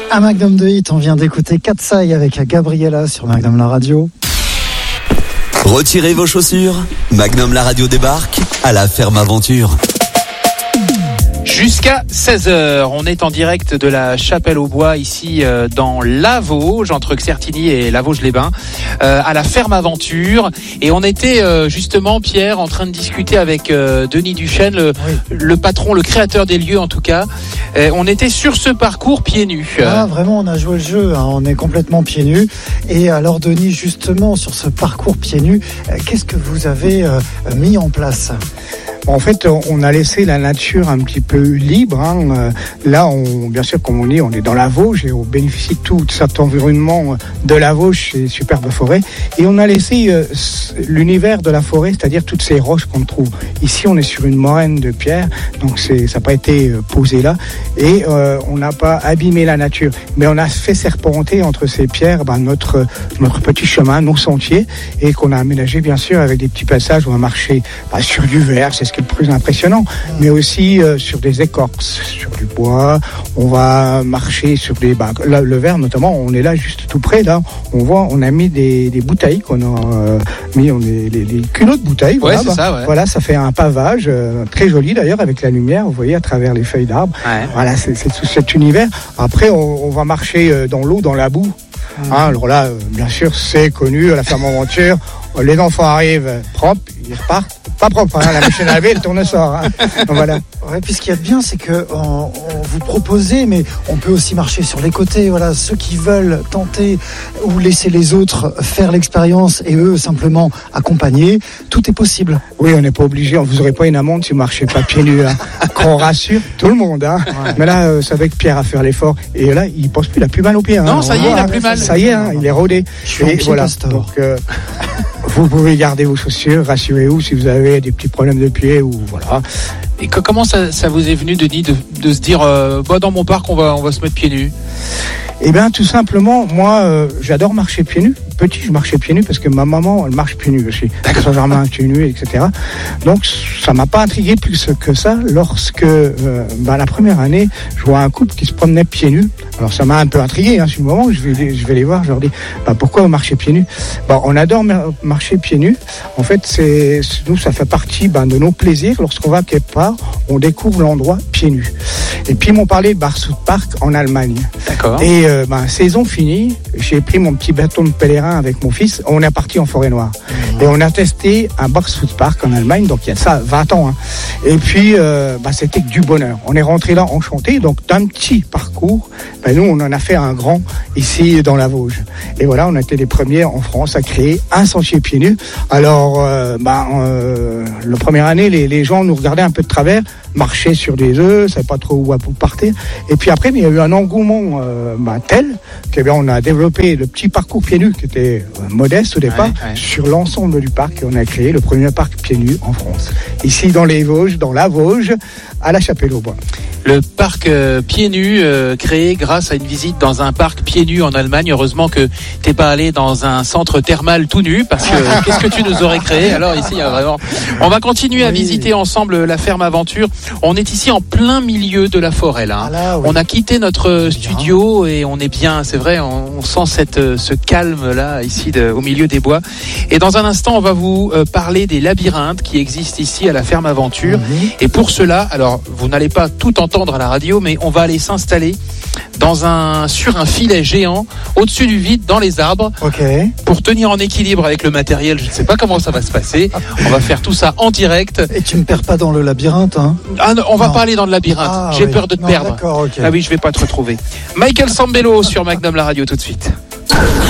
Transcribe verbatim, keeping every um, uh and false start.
Un Magnum de hit, on vient d'écouter Katsai avec Gabriella sur Magnum la radio. Retirez vos chaussures, Magnum la radio débarque à la ferme aventure. Jusqu'à seize heures, on est en direct de la Chapelle-aux-Bois, ici euh, dans la Vosges, entre Certigny et la Vosges-les-Bains, euh, à la ferme aventure. Et on était euh, justement, Pierre, en train de discuter avec euh, Denis Duchesne, le, oui. le patron, le créateur des lieux en tout cas. Euh, on était sur ce parcours pieds nus. Ah, vraiment, on a joué le jeu, hein, on est complètement pieds nus. Et alors Denis, justement, sur ce parcours pieds nus, euh, qu'est-ce que vous avez euh, mis en place ? En fait, on a laissé la nature un petit peu libre. Hein. Là, on, bien sûr, comme on dit, on est dans la Vosges et on bénéficie de tout cet environnement de la Vosges, ces superbes forêts. Et on a laissé euh, l'univers de la forêt, c'est-à-dire toutes ces roches qu'on trouve. Ici, on est sur une moraine de pierre, donc c'est, ça n'a pas été posé là. Et euh, on n'a pas abîmé la nature. Mais on a fait serpenter entre ces pierres ben, notre, notre petit chemin, nos sentiers, et qu'on a aménagé, bien sûr, avec des petits passages où on a marché ben, sur du verre, c'est ce qui est le plus impressionnant, mais aussi euh, sur des écorces, sur du bois. On va marcher sur des... Bah, là, le verre, notamment, on est là juste tout près, là. On voit, on a mis des, des bouteilles qu'on a euh, mis, on est, les, les culots de bouteilles. Ouais, voilà, c'est bah, ça, ouais. Voilà, ça fait un pavage euh, très joli, d'ailleurs, avec la lumière, vous voyez, à travers les feuilles d'arbres. Ouais. Voilà, c'est, c'est tout cet univers. Après, on, on va marcher euh, dans l'eau, dans la boue. Mmh. Hein, alors là, euh, bien sûr, c'est connu, à la ferme aventure. Les enfants arrivent propres, ils repartent. Pas propre, hein, la machine à laver, le tournesol. Hein. Donc, voilà. Ouais, puis ce qu'il y a de bien, c'est que on, on vous proposez, mais on peut aussi marcher sur les côtés. Voilà, ceux qui veulent tenter ou laisser les autres faire l'expérience et eux simplement accompagner, tout est possible. Oui, on n'est pas obligé. Vous n'aurez pas une amende si vous marchez pas pieds nus. Hein. Qu'on rassure tout le monde. Hein. Ouais. Mais là, euh, c'est avec Pierre à faire l'effort. Et là, il pense plus, il a plus mal aux pieds. Hein. Non, ça y est, il a plus mal. Ça y est, hein, il est rodé. Je suis et voilà. Donc, euh, vous pouvez garder vos chaussures, rassurez-vous si vous avez des petits problèmes de pied ou voilà. Et que, comment ça, ça vous est venu, Denis, de, de se dire, euh, bah, dans mon parc, on va, on va se mettre pieds nus? Eh bien, tout simplement, moi, euh, j'adore marcher pieds nus. Petit, je marchais pieds nus parce que ma maman, elle marche pieds nus aussi. Saint-Germain pieds nus, et cetera. Donc, ça m'a pas intrigué plus que ça lorsque, euh, bah, la première année, je vois un couple qui se promenait pieds nus. Alors, ça m'a un peu intrigué, hein, sur le moment, je vais, je vais les voir, je leur dis, bah, pourquoi vous marchez pieds nus? Bah, on adore marcher pieds nus. En fait, c'est, nous, ça fait partie, bah, de nos plaisirs. Lorsqu'on va quelque part, on découvre l'endroit pieds nus. Et puis, ils m'ont parlé de Barsout Park en Allemagne. D'accord. Et, euh, bah, saison finie, j'ai pris mon petit bâton de pèlerin avec mon fils, on est parti en forêt noire. Mmh. Et on a testé un Barsout Park en Allemagne, donc il y a ça vingt ans. Hein. Et puis, euh, bah, c'était que du bonheur. On est rentré là enchanté, donc d'un petit parcours, bah, nous, on en a fait un grand ici dans la Vosges. Et voilà, on a été les premiers en France à créer un sentier pieds nus. Alors, euh, bah, euh, la première année, les, les gens nous regardaient un peu de travers, marchaient sur des œufs, ne savaient pas trop où partir. Et puis après, il y a eu un engouement euh, bah, tel que bien, on a développé le petit parcours pieds nus qui était euh, modeste au départ, ouais, ouais. sur l'ensemble du parc. Et on a créé le premier parc pieds nus en France. Ici, dans les Vosges, dans la Vosges, à la Chapelle-aux-Bois. Le parc euh, pieds nus euh, créé grâce à une visite dans un parc pieds nus en Allemagne. Heureusement que t'es pas allé dans un centre thermal tout nu, parce que qu'est-ce que tu nous aurais créé? Alors ici, il y a vraiment... On va continuer à oui. visiter ensemble la ferme aventure. On est ici en plein milieu de la forêt là. Hein. Ah là oui. On a quitté notre studio et on est bien, c'est vrai, on, on sent cette, ce calme là ici de, au milieu des bois. Et dans un instant, on va vous euh, parler des labyrinthes qui existent ici à la ferme aventure. Mmh. Et pour cela, alors vous n'allez pas tout entendre à la radio, mais on va aller s'installer dans un, sur un filet géant au-dessus du vide dans les arbres. Okay. Pour tenir en équilibre avec le matériel. Je ne sais pas comment ça va se passer. On va faire tout ça en direct. Et tu ne perds pas dans le labyrinthe, hein? Ah non, on va non. pas aller dans le labyrinthe. Ah, J'ai oui. peur de te non, perdre. Okay. Ah oui, je vais pas te retrouver. Michael Sambello sur Magnum la radio tout de suite.